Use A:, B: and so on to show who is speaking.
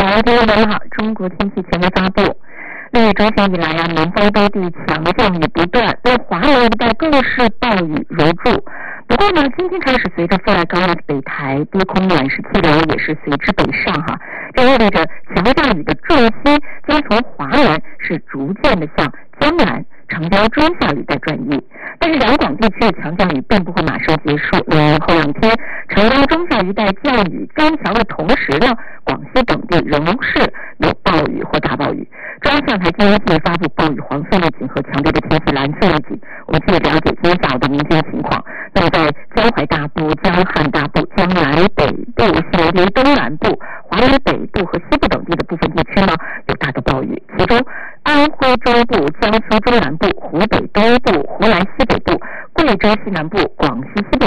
A: 好，听众朋友好，中国天气权威发布。6月中旬以来南方多地强降雨不断，对华南一带更是暴雨如注。不过呢，今天开始随着覆盖高压的北台低空暖湿气流也是随之北上这意味着强降雨的重心将从华南是逐渐的向江南、长江中下雨带转移。但是两广地区的强降雨并不会马上结束，因为后2天长江中下一带降雨增强的同时呢，广西等地仍是有暴雨或大暴雨。中央气象台今天继续发布暴雨黄色预警和强烈的天气蓝色预警。我们继续了解今天下午的明天情况。那么在江淮大部、江汉大部、江南北部、西南东南部、华南北部和西部等地的部分地区呢有大的暴雨，其中安徽中部、江苏中南部、湖北东部、湖南西北部、贵州西南部、广西西部